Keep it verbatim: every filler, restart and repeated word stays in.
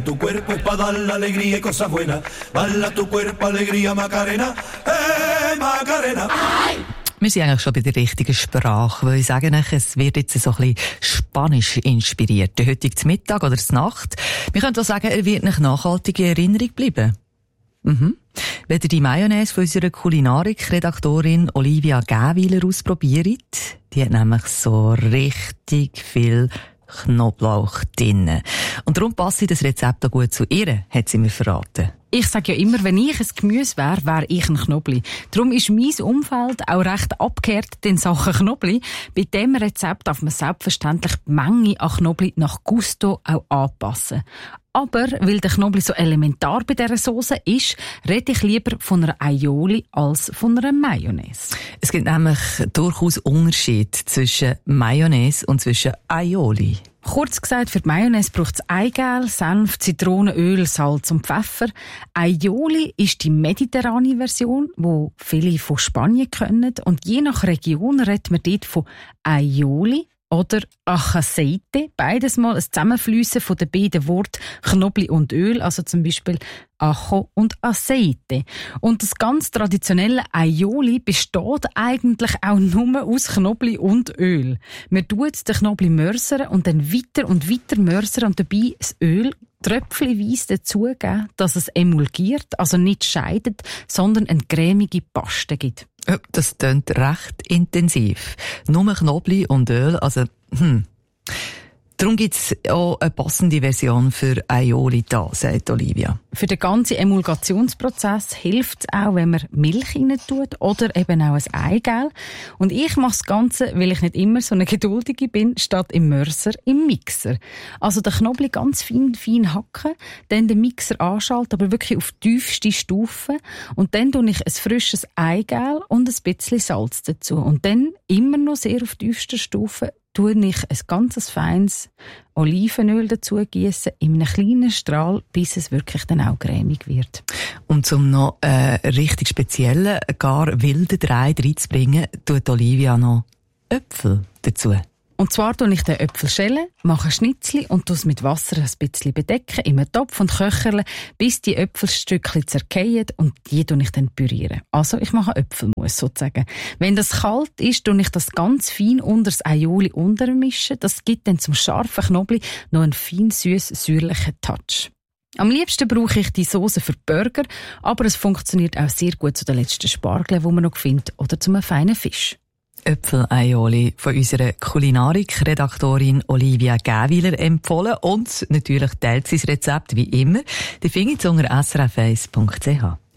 tu cuerpo es pa' dar la alegría y cosas buenas. Bala tu cuerpo, alegría, Macarena, eh, Macarena. Wir sind eigentlich schon bei der richtigen Sprache, weil ich sage euch, es wird jetzt so ein bisschen spanisch inspiriert. Der heutige Mittag oder die Nacht. Wir können auch sagen, er wird nicht nachhaltig in Erinnerung bleiben. Mhm. Wenn ihr die Mayonnaise von unserer Kulinarik-Redaktorin Olivia Gäwiler ausprobiert, die hat nämlich so richtig viel Knoblauch drin. Und darum passt das Rezept auch gut zu ihr, hat sie mir verraten. Ich sage ja immer, wenn ich ein Gemüse wäre, wäre ich ein Knobli. Darum ist mein Umfeld auch recht abgekehrt in Sachen Knobli. Bei diesem Rezept darf man selbstverständlich die Menge an Knobli nach Gusto auch anpassen. Aber weil der Knobli so elementar bei dieser Sauce ist, rede ich lieber von einer Aioli als von einer Mayonnaise. Es gibt nämlich durchaus Unterschied zwischen Mayonnaise und zwischen Aioli. Kurz gesagt, für die Mayonnaise braucht es Eigelb, Senf, Zitronenöl, Salz und Pfeffer. Aioli ist die mediterrane Version, die viele von Spanien kennen. Und je nach Region redet man dort von Aioli oder Achaceite. Beides mal ein Zusammenfliessen von den beiden Worten Knobli und Öl, also zum Beispiel Ajo und Aceite. Und das ganz traditionelle Aioli besteht eigentlich auch nur aus Knobli und Öl. Man tut den Knobli mörsern und dann weiter und weiter mörsern und dabei das Öl tröpfchenweise dazugeben, dass es emulgiert, also nicht scheidet, sondern eine cremige Paste gibt. Das klingt recht intensiv. Nur Knobli und Öl, also hm. Darum gibt es auch eine passende Version für Aioli da, sagt Olivia. Für den ganzen Emulgationsprozess hilft es auch, wenn man Milch rein tut oder eben auch ein Eigelb. Und ich mache das Ganze, weil ich nicht immer so eine Geduldige bin, statt im Mörser im Mixer. Also den Knobli ganz fein, fein hacken, dann den Mixer anschalten, aber wirklich auf tiefste Stufe. Und dann tue ich ein frisches Eigelb und ein bisschen Salz dazu. Und dann immer noch sehr auf tiefster Stufe tue ich ein ganz feines Olivenöl dazu gießen in einem kleinen Strahl, bis es wirklich dann auch cremig wird. Und zum noch äh, richtig speziellen, gar wilden Dreh reinzubringen, tut Olivia noch Äpfel dazu. Und zwar tue ich den Äpfel schälen, mache Schnitzli und tue es mit Wasser ein bisschen bedecken, in einem Topf und köcherle, bis die Äpfelstückchen zerkehren und die tue ich dann pürieren. Also ich mache Äpfelmus sozusagen. Wenn das kalt ist, tue ich das ganz fein unter das Aioli untermischen. Das gibt dann zum scharfen Knobli noch einen fein süß-säuerlichen Touch. Am liebsten brauche ich die Soße für Burger, aber es funktioniert auch sehr gut zu den letzten Spargeln, die man noch findet, oder zu einem feinen Fisch. Äpfel-Aioli von unserer Kulinarik-Redaktorin Olivia Gäwiler empfohlen und natürlich teilt sie das Rezept wie immer. Die findet ihr unter s r f eins punkt c h.